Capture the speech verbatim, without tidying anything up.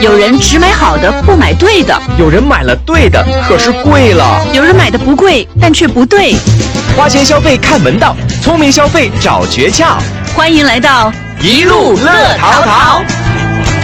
有人只买好的不买对的， 有人买了对的可是贵了， 有人买的不贵但却不对。 花钱消费看门道，聪明消费找诀窍。 欢迎来到一路乐淘淘。